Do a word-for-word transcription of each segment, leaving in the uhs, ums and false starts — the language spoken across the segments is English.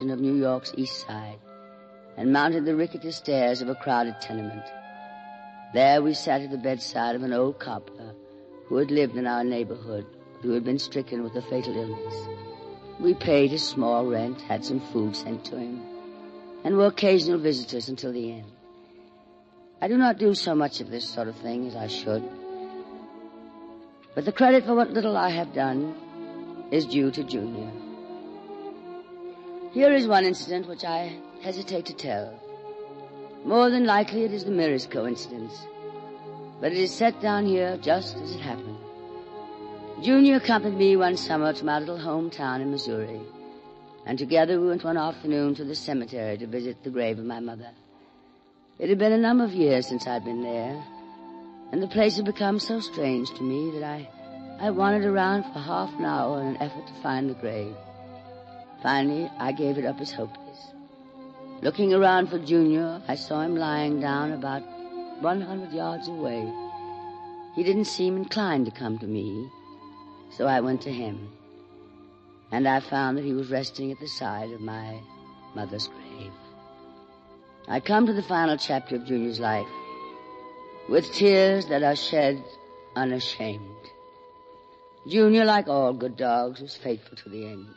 portion of New York's East Side and mounted the rickety stairs of a crowded tenement. There we sat at the bedside of an old cobbler who had lived in our neighborhood, who had been stricken with a fatal illness. We paid his small rent, had some food sent to him, and were occasional visitors until the end. I do not do so much of this sort of thing as I should, but the credit for what little I have done is due to Junior. Here is one incident which I hesitate to tell. More than likely it is the merest coincidence, but it is set down here just as it happened. Junior accompanied me one summer to my little hometown in Missouri, and together we went one afternoon to the cemetery to visit the grave of my mother. It had been a number of years since I'd been there, and the place had become so strange to me that I, I wandered around for half an hour in an effort to find the grave. Finally, I gave it up as hopeless. Looking around for Junior, I saw him lying down about one hundred yards away. He didn't seem inclined to come to me, so I went to him, and I found that he was resting at the side of my mother's grave. I come to the final chapter of Junior's life with tears that are shed unashamed. Junior, like all good dogs, was faithful to the end.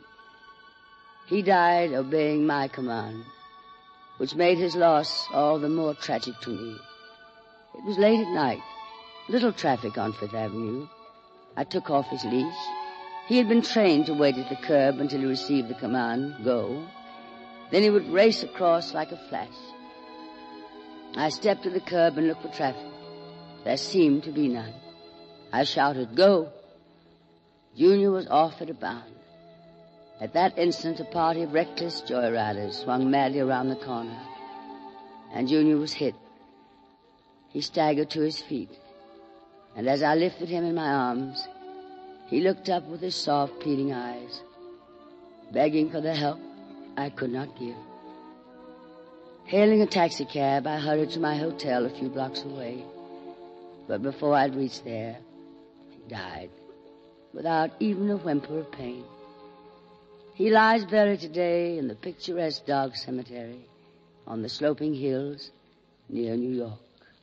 He died obeying my command, which made his loss all the more tragic to me. It was late at night, little traffic on Fifth Avenue. I took off his leash. He had been trained to wait at the curb until he received the command, go. Then he would race across like a flash. I stepped to the curb and looked for traffic. There seemed to be none. I shouted, go. Junior was off at a bound. At that instant, a party of reckless joyriders swung madly around the corner, and Junior was hit. He staggered to his feet, and as I lifted him in my arms, he looked up with his soft, pleading eyes, begging for the help I could not give. Hailing a taxicab, I hurried to my hotel a few blocks away, but before I'd reached there, he died, without even a whimper of pain. He lies buried today in the picturesque Dog Cemetery on the sloping hills near New York.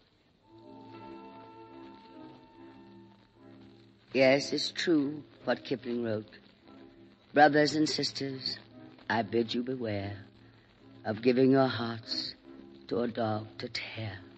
Yes, it's true what Kipling wrote. Brothers and sisters, I bid you beware of giving your hearts to a dog to tear.